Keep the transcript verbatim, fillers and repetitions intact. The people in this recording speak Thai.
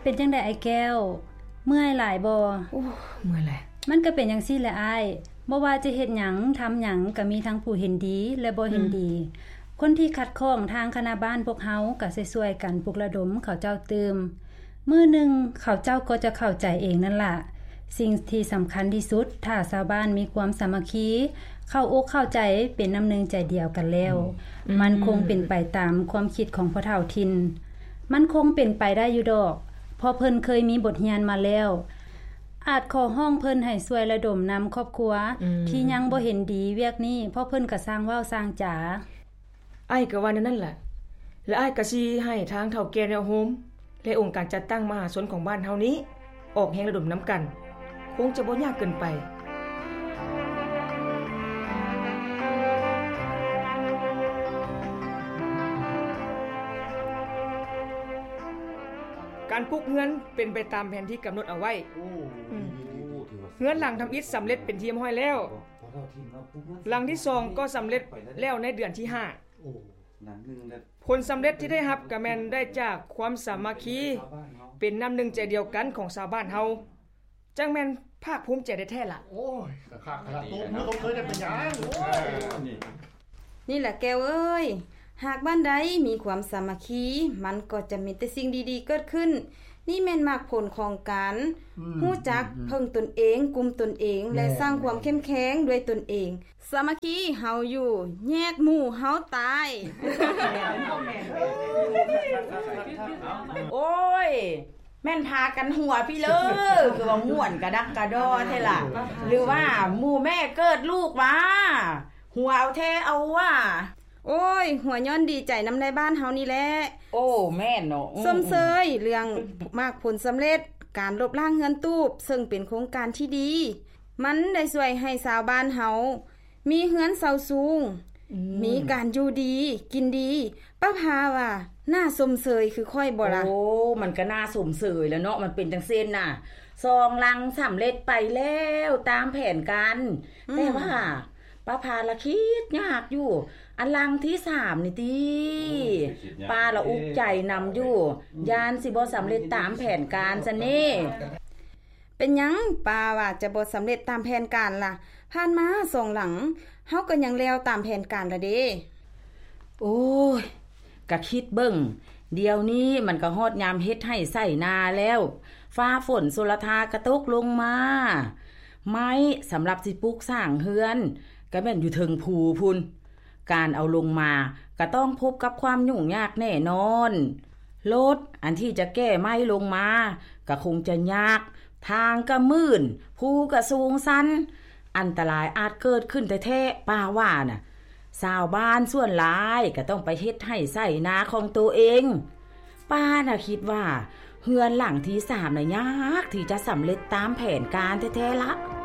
เป็นจังได๋ไอ้แก้วเมื่อยหลายบ่โอ้เมื่อยแหละมันก็เป็นจังซี่แหละอ้ายบ่ว่าจะเฮ็ดหยังทำหยังก็มีทั้งผู้เห็นดีและบ่เห็นดีคนที่ขัดข้องทางคณะบ้านพวกเฮาก็ช่วยๆกันปลุกระดมเขาเจ้าตื่มมื้อนึงเขาเจ้าก็จะเข้าใจเองนั่นล่ะสิ่งที่สำคัญที่สุดถ้าชาวบ้านมีความสามัคคีเข้าอกเข้าใจเป็นน้ำหนึ่งใจเดียวกันแล้วมันคงเป็นไปตามความคิดของพ่อเฒ่าทินมันคงเป็นไปได้อยู่ดอกเพราะเพิ่นเคยมีบทเรียนมาแล้วอาจขอห้องเพิ่นให้ช่วยระดมนำครอบครัวที่ยังบ่เห็นดีเวียกนี้เพราะเพิ่นก็สร้างว้าวสร้างจ๋าอ้ายก็ว่านั่นแหละและอ้ายก็สิให้ทางเฒ่าแก่แนวโฮมและองค์การจัดตั้งมหาชนของบ้านเฮานี้ออกแรงระดมนํากันคงจะบ่ยากเกินไปการปลูกเฮือนเป็นไปตามแผนที่กำหนดเอาไว้เฮือนหลังทำอิฐสำเร็จเป็นที่เรียบร้อยแล้วหลังที่สองก็สำเร็จแล้วในเดือนที่ห้าผลสำเร็จที่ได้รับก็แม่นได้จากความสามัคคีเป็นน้ำหนึ่งใจเดียวกันของชาวบ้านเฮาจังแม่นภาคภูมิใจได้แท้ล่ะโอ้ยคักๆขนาดตัวมันต้องเคยได้เป็นหยังโอ้ยนี่แหละแก้วเอ้ยหากบ้านใดมีความสามัคคีมันก็จะมีแต่สิ่งดีๆเกิดขึ้นนี่แม่นมากผลของการฮู้จักเพิ่งตนเองกุมตนเองและสร้างความเข้มแข็งด้วยตนเองสามัคคีเฮาอยู่แยกหมู่เฮาตายโอ้ยแม่นพากันหัวพี่เลยคือว่าม่วนกระดักกระดอแท้ล่ะหรือว่าหมู่แม่เกิดลูกมาหัวเอาแท้เอาว่าโอ้ยหัวย้อนดีใจนำในบ้านเฮานี่แหละโอ้แม่นเนาะสมเสยเรื่องมากผลสำเร็จการลบล้างเฮือนตูบซึ่งเป็นโครงการที่ดีมันได้ช่วยให้ชาวบ้านเฮามีเฮือนเสาสูงมีการอยู่ดีกินดีป้าพาว่าน่าสมเสยคือค่อยบ่ล่ะโอ้มันก็น่าสมเสยแล้วเนาะมันเป็นจังซี่น่ะซองลังสำเร็จไปแล้วตามแผนการแต่ว่าป้าพาละคิดยากอยู่อันลังที่สามนี่ติป้าละอุกใจนำอยู่ยานสิบ่สำเร็จตามแผนการซะนี่เป็นหยังป้าว่าจะบ่สำเร็จตามแผนการล่ะผ่านมาสองหลังเฮาก็ยังแล้วตามแผนการละเด้โอ้ยก็คิดเบิ่งเดี๋ยวนี้มันก็ฮอดยามเฮ็ดให้ใส่นาแล้วฟ้าฝนสุรทากระตกลงมาไม้สำหรับสิปลูกสร้างเฮือนก็แม่นอยู่ถึงภูพุ่นการเอาลงมาก็ต้องพบกับความยุ่งยากแน่นอนรถอันที่จะแก้ไม้ลงมาก็คงจะยากทางก็มืดภูก็สูงสันอันตรายอาจเกิดขึ้นแท้ๆป้าว่าน่ะชาวบ้านส่วนหลายก็ต้องไปเฮ็ดให้ใส่นาของตัวเองป้าน่ะคิดว่าเฮือนหลังที่สามน่ะยากที่จะสำเร็จตามแผนการแท้ๆละ